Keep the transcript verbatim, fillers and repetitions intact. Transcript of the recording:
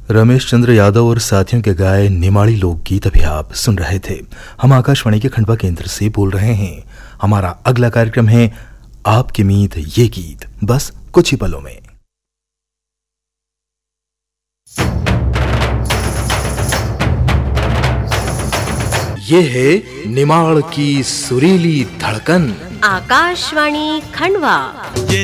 रमेश चंद्र यादव और साथियों के गाए निमाड़ी लोकगीत अभी आप सुन रहे थे। हम आकाशवाणी के खंडवा केंद्र से बोल रहे हैं। हमारा अगला कार्यक्रम है आपकी मीत ये गीत, बस कुछ ही पलों में। ये है निमाड़ की सुरीली धड़कन, आकाशवाणी खंडवा।